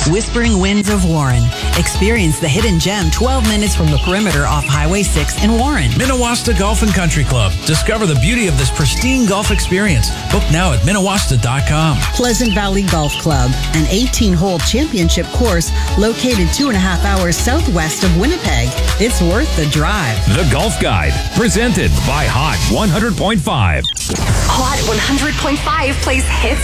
Whispering Winds of Warren. Experience the hidden gem 12 minutes from the perimeter off Highway 6 in Warren. Minnewaska Golf and Country Club. Discover the beauty of this pristine golf experience. Book now at Minnewaska.com. Pleasant Valley Golf Club, an 18-hole championship course located 2.5 hours southwest of Winnipeg. It's worth the drive. The Golf Guide, presented by Hot 100.5. Hot 100.5 plays hits